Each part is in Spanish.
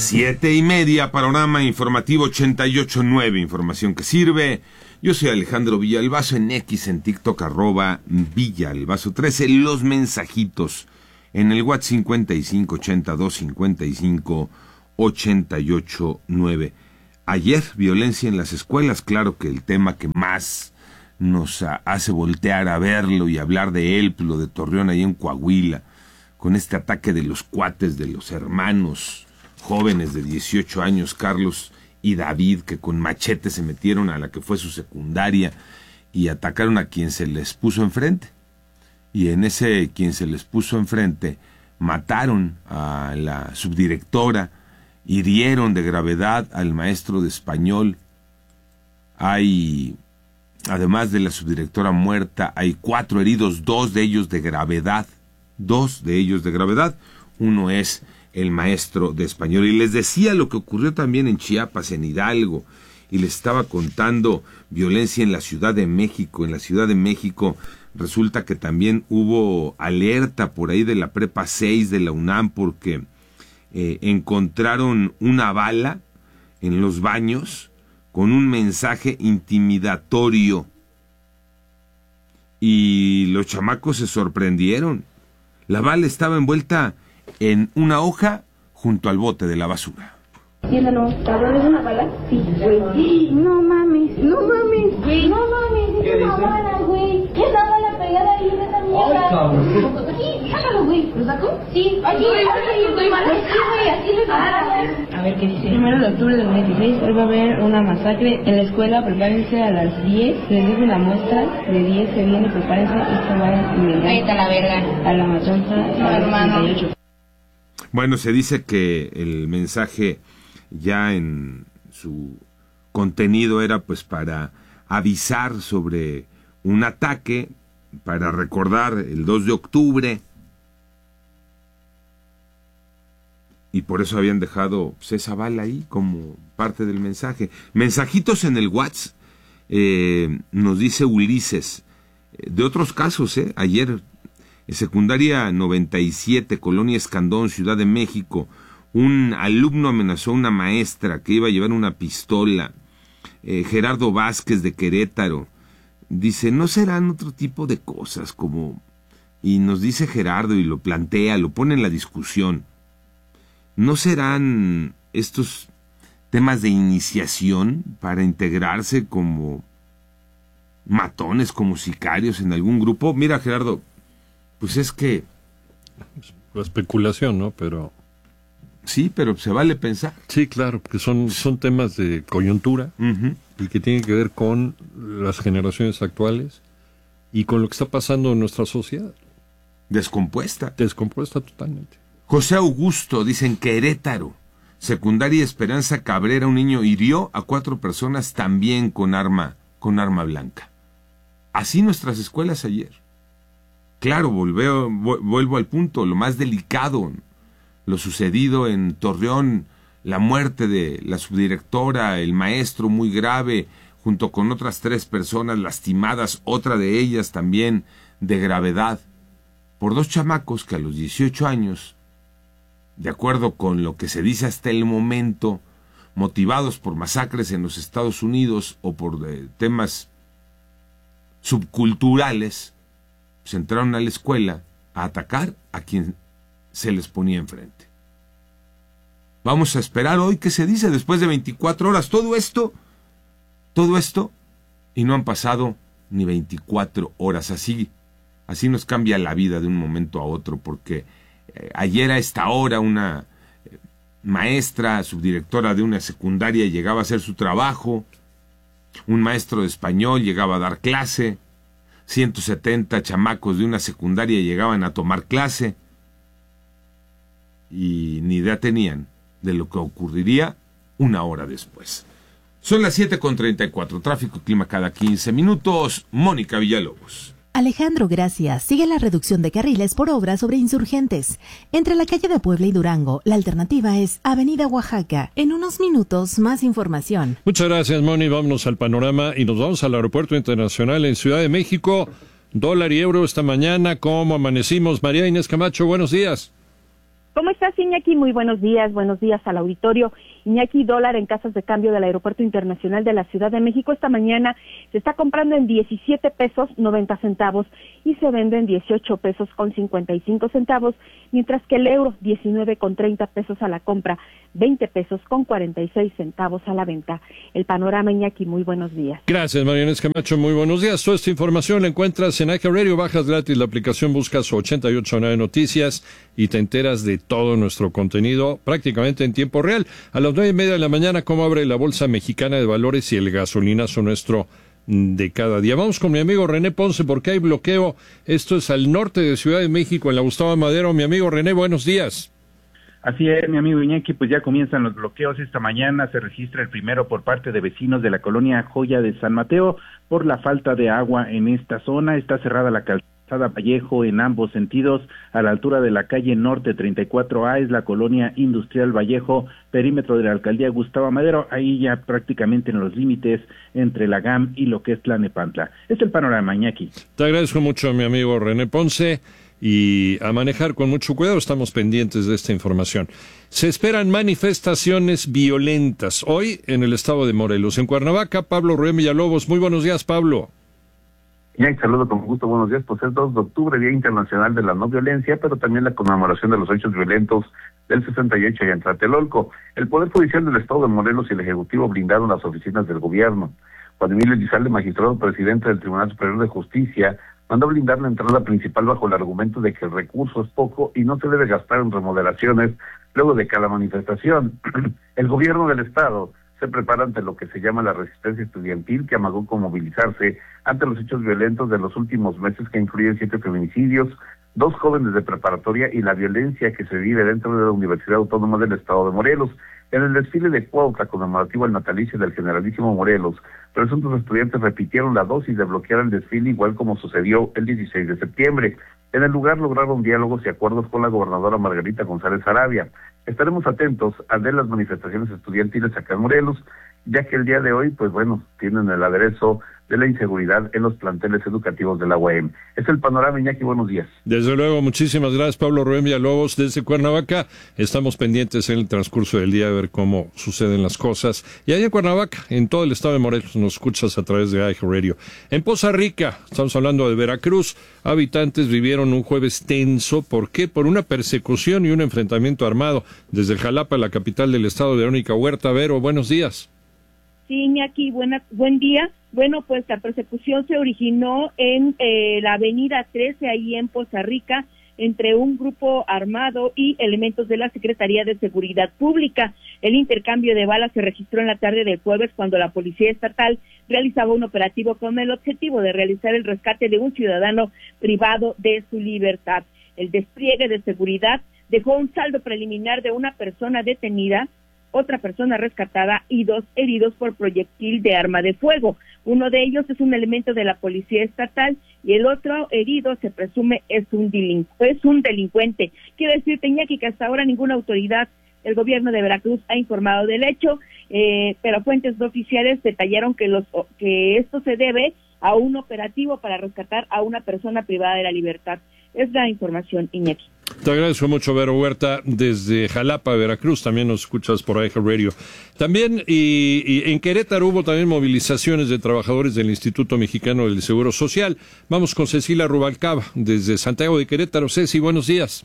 7:30, panorama informativo 88.9, información que sirve. Yo soy Alejandro Villalbazo, en X, en TikTok, @Villalbazo13. Los mensajitos en el WhatsApp 55825588.9. Ayer, violencia en las escuelas, claro que el tema que más nos hace voltear a verlo y hablar de él, lo de Torreón, ahí en Coahuila, con este ataque de los cuates, de los hermanos jóvenes de 18 años, Carlos y David, que con machete se metieron a la que fue su secundaria y atacaron a quien se les puso enfrente. Y en ese quien se les puso enfrente, mataron a la subdirectora, hirieron de gravedad al maestro de español. Hay, además de la subdirectora muerta, hay 4 heridos, 2 de ellos de gravedad. Uno es el maestro de español. Y les decía lo que ocurrió también en Chiapas, en Hidalgo, y les estaba contando violencia en la Ciudad de México. En la Ciudad de México resulta que también hubo alerta por ahí de la Prepa 6 de la UNAM porque encontraron una bala en los baños con un mensaje intimidatorio. Y los chamacos se sorprendieron. La bala estaba envuelta en una hoja junto al bote de la basura. Piénsalo, ¿cabrón es una bala? Sí, güey. No mames, güey. No mames, es una bala, güey. Es una bala pegada ahí en esa mierda. Sí, sácalo, güey. ¿Lo sacó? Sí. Aquí, estoy mal. Sí, güey, así lo sacaron. A ver qué dice. 1 de octubre de 2016, hoy va a haber una masacre en la escuela. Prepárense a las 10. Les dejo una muestra de 10 que viene. Prepárense. Esto va a inmediato. Ahí está la verga. A la matanza. No, hermano. 68. Bueno, se dice que el mensaje ya en su contenido era pues para avisar sobre un ataque, para recordar el 2 de octubre, y por eso habían dejado pues, esa bala ahí como parte del mensaje. Mensajitos en el WhatsApp, nos dice Ulises, de otros casos, ayer, secundaria 97, Colonia Escandón, Ciudad de México, un alumno amenazó a una maestra que iba a llevar una pistola. Gerardo Vázquez de Querétaro dice, ¿no serán otro tipo de cosas como...? Y nos dice Gerardo y lo plantea, lo pone en la discusión. ¿No serán estos temas de iniciación para integrarse como matones, como sicarios en algún grupo? Mira, Gerardo, pues es que... La especulación, ¿no? Pero... Sí, pero se vale pensar. Sí, claro, porque son temas de coyuntura y que tienen que ver con las generaciones actuales y con lo que está pasando en nuestra sociedad. Descompuesta Totalmente. José Augusto, dice en Querétaro, secundaria Esperanza Cabrera, un niño hirió a 4 personas también con arma blanca. Así nuestras escuelas ayer. Claro, vuelvo al punto, lo más delicado, lo sucedido en Torreón, la muerte de la subdirectora, el maestro muy grave, junto con otras 3 personas lastimadas, otra de ellas también de gravedad, por 2 chamacos que a los 18 años, de acuerdo con lo que se dice hasta el momento, motivados por masacres en los Estados Unidos o por temas subculturales, se entraron a la escuela a atacar a quien se les ponía enfrente. Vamos a esperar hoy qué se dice después de 24 horas. Todo esto, y no han pasado ni 24 horas. Así nos cambia la vida de un momento a otro, porque ayer a esta hora una maestra, subdirectora de una secundaria, llegaba a hacer su trabajo, un maestro de español llegaba a dar clase, 170 chamacos de una secundaria llegaban a tomar clase, y ni idea tenían de lo que ocurriría una hora después. Son las 7:34, tráfico y clima cada 15 minutos. Mónica Villalobos. Alejandro, gracias. Sigue la reducción de carriles por obras sobre Insurgentes. Entre la calle de Puebla y Durango, la alternativa es Avenida Oaxaca. En unos minutos, más información. Muchas gracias, Moni. Vámonos al panorama y nos vamos al Aeropuerto Internacional en Ciudad de México. Dólar y euro esta mañana. ¿Cómo amanecimos? María Inés Camacho, buenos días. ¿Cómo estás, Iñaki? Muy buenos días al auditorio. Iñaki, dólar en casas de cambio del Aeropuerto Internacional de la Ciudad de México esta mañana se está comprando en 17 pesos 90 centavos y se vende en 18 pesos con 55 centavos, mientras que el euro 19 con 30 pesos a la compra, 20 pesos con 46 centavos a la venta. El panorama, Iñaki, muy buenos días. Gracias, Mariana Camacho, muy buenos días. Toda esta información la encuentras en iHeartRadio, bajas gratis la aplicación, buscas 889 Noticias y te enteras de todo nuestro contenido prácticamente en tiempo real. A las 9:30 de la mañana, cómo abre la Bolsa Mexicana de Valores y el gasolinazo nuestro de cada día. Vamos con mi amigo René Ponce, porque hay bloqueo. Esto es al norte de Ciudad de México, en la Gustavo Madero. Mi amigo René, buenos días. Así es, mi amigo Iñaki, pues ya comienzan los bloqueos. Esta mañana se registra el primero por parte de vecinos de la colonia Joya de San Mateo por la falta de agua en esta zona. Está cerrada la calzada Vallejo en ambos sentidos, a la altura de la calle Norte 34A, es la colonia industrial Vallejo, perímetro de la alcaldía Gustavo Madero, ahí ya prácticamente en los límites entre la GAM y lo que es Tlalnepantla. Es el panorama, Iñaki. Te agradezco mucho, mi amigo René Ponce, y a manejar con mucho cuidado, estamos pendientes de esta información. Se esperan manifestaciones violentas hoy en el estado de Morelos. En Cuernavaca, Pablo Rubén Villalobos. Muy buenos días, Pablo. Y saludo con gusto, buenos días. Pues es 2 de octubre, Día Internacional de la No Violencia, pero también la conmemoración de los hechos violentos del 68 en Tlatelolco. El Poder Judicial del Estado de Morelos y el Ejecutivo blindaron las oficinas del gobierno. Juan Emilio Elizalde, magistrado presidente del Tribunal Superior de Justicia, mandó blindar la entrada principal bajo el argumento de que el recurso es poco y no se debe gastar en remodelaciones luego de cada manifestación. El gobierno del Estado se prepara ante lo que se llama la resistencia estudiantil, que amagó con movilizarse ante los hechos violentos de los últimos meses, que incluyen 7 feminicidios, 2 jóvenes de preparatoria y la violencia que se vive dentro de la Universidad Autónoma del Estado de Morelos. En el desfile de Cuautla conmemorativo al natalicio del generalísimo Morelos, presuntos estudiantes repitieron la dosis de bloquear el desfile, igual como sucedió el 16 de septiembre. En el lugar lograron diálogos y acuerdos con la gobernadora Margarita González Arabia. Estaremos atentos a de las manifestaciones estudiantiles acá en Morelos, ya que el día de hoy, pues bueno, tienen el aderezo de la inseguridad en los planteles educativos de la UAM. Es el panorama, Iñaki, buenos días. Desde luego, muchísimas gracias, Pablo Rubén Villalobos, desde Cuernavaca. Estamos pendientes en el transcurso del día de ver cómo suceden las cosas. Y allá en Cuernavaca, en todo el estado de Morelos, nos escuchas a través de iHeartRadio. En Poza Rica, estamos hablando de Veracruz, habitantes vivieron un jueves tenso. ¿Por qué? Por una persecución y un enfrentamiento armado desde Jalapa, la capital del estado, de Verónica Huerta. Vero, buenos días. Sí, Iñaki, buen día. Bueno, pues la persecución se originó en la avenida 13, ahí en Poza Rica, entre un grupo armado y elementos de la Secretaría de Seguridad Pública. El intercambio de balas se registró en la tarde del jueves, cuando la Policía Estatal realizaba un operativo con el objetivo de realizar el rescate de un ciudadano privado de su libertad. El despliegue de seguridad dejó un saldo preliminar de una persona detenida, otra persona rescatada y 2 heridos por proyectil de arma de fuego. Uno de ellos es un elemento de la Policía Estatal y el otro herido se presume es un delincuente. Quiero decirte, Iñaki, que hasta ahora ninguna autoridad del gobierno de Veracruz ha informado del hecho, pero fuentes no oficiales detallaron que esto se debe a un operativo para rescatar a una persona privada de la libertad. Es la información, Iñaki. Te agradezco mucho, Vero Huerta, desde Jalapa, Veracruz. También nos escuchas por iHeartRadio. También, y en Querétaro hubo también movilizaciones de trabajadores del Instituto Mexicano del Seguro Social. Vamos con Cecilia Rubalcaba, desde Santiago de Querétaro. Ceci, buenos días.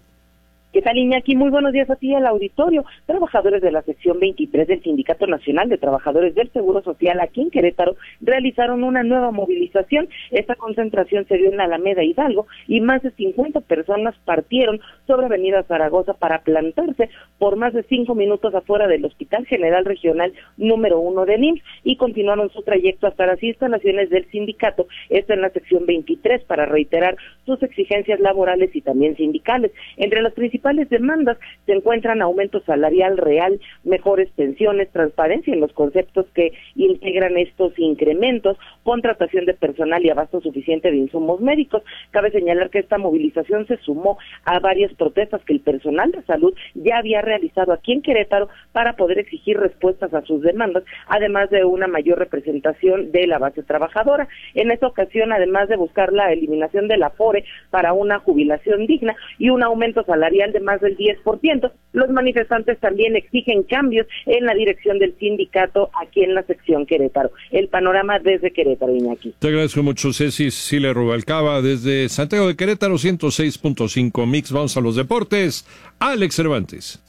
¿Qué tal, Iñaki? Muy buenos días a ti, al auditorio. Trabajadores de la sección 23 del Sindicato Nacional de Trabajadores del Seguro Social aquí en Querétaro realizaron una nueva movilización. Esta concentración se dio en Alameda Hidalgo y más de 50 personas partieron sobre Avenida Zaragoza para plantarse por más de 5 minutos afuera del Hospital General Regional número 1 de IMSS y continuaron su trayecto hasta las instalaciones del sindicato, esto en la sección 23, para reiterar sus exigencias laborales y también sindicales. Entre las principales demandas se encuentran aumento salarial real, mejores pensiones, transparencia en los conceptos que integran estos incrementos, contratación de personal y abasto suficiente de insumos médicos. Cabe señalar que esta movilización se sumó a varias protestas que el personal de salud ya había realizado aquí en Querétaro para poder exigir respuestas a sus demandas, además de una mayor representación de la base trabajadora. En esta ocasión, además de buscar la eliminación del Afore para una jubilación digna y un aumento salarial salarial de más del 10%. Los manifestantes también exigen cambios en la dirección del sindicato aquí en la sección Querétaro. El panorama desde Querétaro, Iñaki. Te agradezco mucho, Cecilia Rubalcaba, desde Santiago de Querétaro, 106.5 Mix. Vamos a los deportes. Alex Cervantes.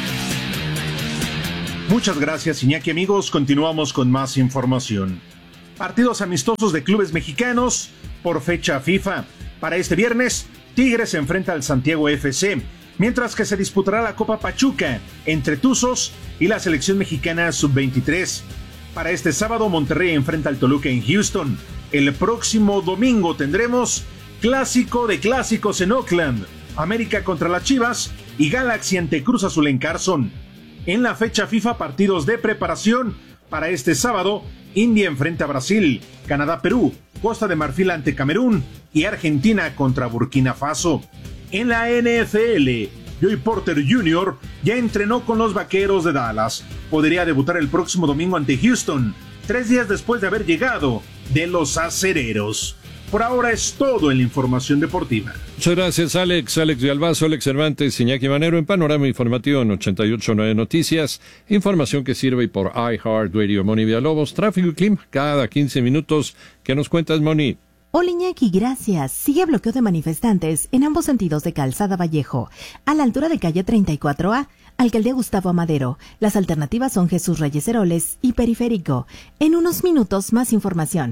Muchas gracias, Iñaki. Amigos, continuamos con más información. Partidos amistosos de clubes mexicanos por fecha FIFA. Para este viernes, Tigres se enfrenta al Santiago FC, mientras que se disputará la Copa Pachuca entre Tuzos y la selección mexicana sub-23. Para este sábado, Monterrey enfrenta al Toluca en Houston. El próximo domingo tendremos clásico de clásicos en Oakland, América contra las Chivas y Galaxy ante Cruz Azul en Carson. En la fecha FIFA, partidos de preparación. Para este sábado, India enfrenta a Brasil, Canadá-Perú, Costa de Marfil ante Camerún y Argentina contra Burkina Faso. En la NFL, Joey Porter Jr. ya entrenó con los Vaqueros de Dallas. Podría debutar el próximo domingo ante Houston, 3 días después de haber llegado de los Acereros. Por ahora es todo en la información deportiva. Muchas gracias, Alex de Albazo, Alex Cervantes, Iñaki Manero en Panorama Informativo en 88.9 Noticias. Información que sirve por iHeartRadio. Moni Villalobos, tráfico y clima cada 15 minutos. ¿Qué nos cuentas, Moni? Hola, Iñaki, gracias. Sigue bloqueo de manifestantes en ambos sentidos de Calzada Vallejo, a la altura de calle 34A, Alcaldía Gustavo Amadero. Las alternativas son Jesús Reyes Heroles y Periférico. En unos minutos, más información.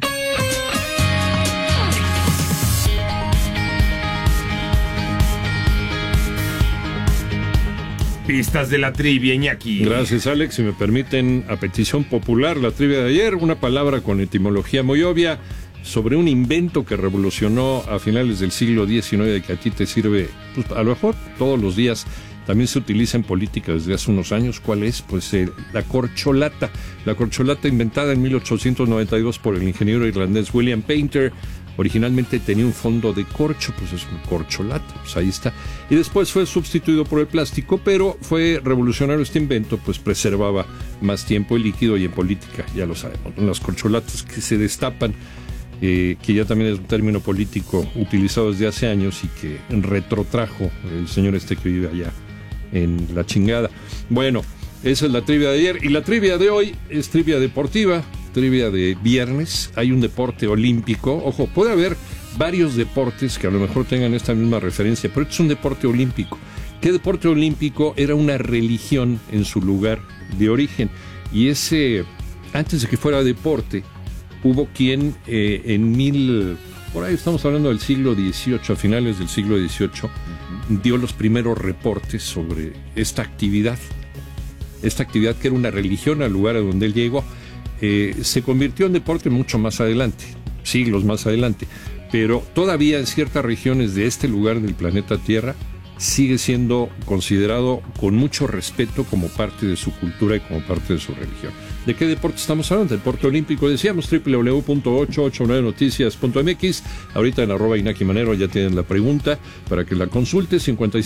Pistas de la trivia, Iñaki. Gracias, Alex. Si me permiten, a petición popular, la trivia de ayer, una palabra con etimología muy obvia sobre un invento que revolucionó a finales del siglo XIX y que a ti te sirve, pues, a lo mejor todos los días. También se utiliza en política desde hace unos años. ¿Cuál es? Pues la corcholata. La corcholata inventada en 1892 por el ingeniero irlandés William Painter. Originalmente tenía un fondo de corcho, pues es un corcholata, pues ahí está. Y después fue sustituido por el plástico, pero fue revolucionario este invento, pues preservaba más tiempo el líquido y en política, ya lo sabemos, las corcholatas que se destapan, que ya también es un término político utilizado desde hace años y que retrotrajo el señor que vive allá en la chingada. Bueno, esa es la trivia de ayer y la trivia de hoy es trivia deportiva. Trivia de viernes, hay un deporte olímpico. Ojo, puede haber varios deportes que a lo mejor tengan esta misma referencia, pero este es un deporte olímpico. ¿Qué deporte olímpico era una religión en su lugar de origen? Y antes de que fuera deporte, hubo quien por ahí estamos hablando del siglo XVIII, a finales del siglo XVIII, dio los primeros reportes sobre esta actividad que era una religión al lugar a donde él llegó. Se convirtió en deporte mucho más adelante, siglos más adelante, pero todavía en ciertas regiones de este lugar del planeta Tierra sigue siendo considerado con mucho respeto como parte de su cultura y como parte de su religión. ¿De qué deporte estamos hablando? Deporte olímpico, decíamos, www.889noticias.mx. Ahorita en @Iñaki Manero ya tienen la pregunta para que la consulte,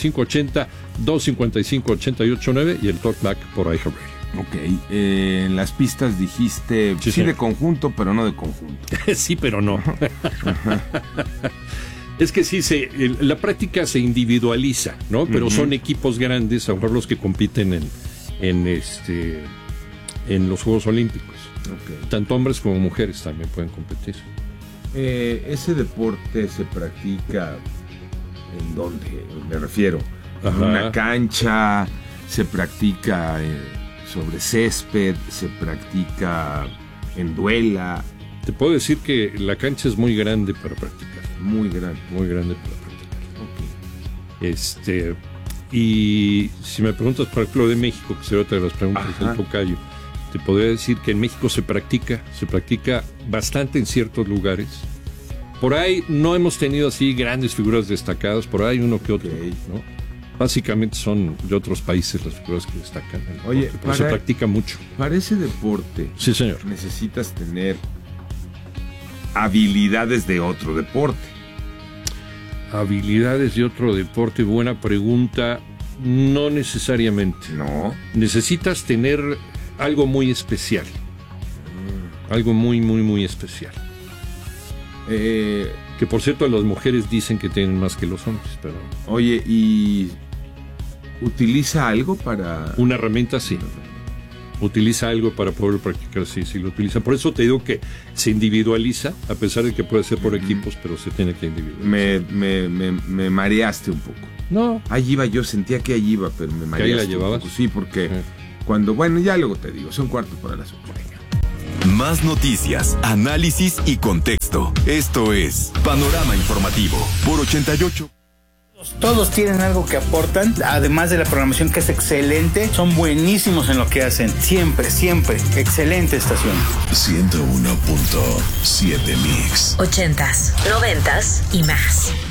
5580-255-889 y el talkback por iHeartRadio. Ok, en las pistas dijiste sí de conjunto, pero no de conjunto. Sí, pero no. Es que sí, la práctica se individualiza, ¿no? Pero son equipos grandes, a lo mejor los que compiten en los Juegos Olímpicos. Okay. Tanto hombres como mujeres también pueden competir. ¿Ese deporte se practica en dónde? Me refiero. ¿En una cancha? ¿Se practica sobre césped? ¿Se practica en duela? Te puedo decir que la cancha es muy grande para practicar. Muy grande para practicar. Okay. Y si me preguntas, por ejemplo, de México, que sería otra de las preguntas del tocayo, te podría decir que en México se practica bastante en ciertos lugares. Por ahí no hemos tenido así grandes figuras destacadas, por ahí uno que otro, ¿no? Básicamente son de otros países las figuras que destacan. Oye, pero se practica mucho. Para ese deporte, sí, señor, necesitas tener habilidades de otro deporte. Habilidades de otro deporte, buena pregunta. No necesariamente. No. Necesitas tener algo muy especial. Algo muy, muy, muy especial. Que por cierto las mujeres dicen que tienen más que los hombres, pero... Oye, y ¿Utiliza algo para...? Una herramienta, sí. Utiliza algo para poder practicar, sí lo utiliza. Por eso te digo que se individualiza, a pesar de que puede ser por equipos, pero se tiene que individualizar. Me mareaste un poco. No. Ahí iba, yo sentía que ahí iba, pero me mareaste. ¿Que ahí la llevabas? Sí, porque cuando, bueno, ya luego te digo, son 8:15. Más noticias, análisis y contexto. Esto es Panorama Informativo por 88. Todos tienen algo que aportan, además de la programación que es excelente, son buenísimos en lo que hacen. Siempre, siempre. Excelente estación. 101.7 Mix. 80s, 90s y más.